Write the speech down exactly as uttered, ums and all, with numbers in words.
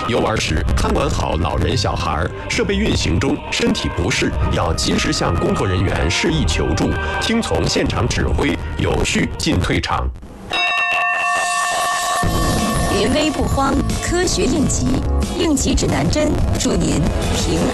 游玩时看管好老人小孩，设备运行中身体不适要及时向工作人员示意求助，听从现场指挥，有序进退场。临危不慌，科学应急，应急指南针，祝您平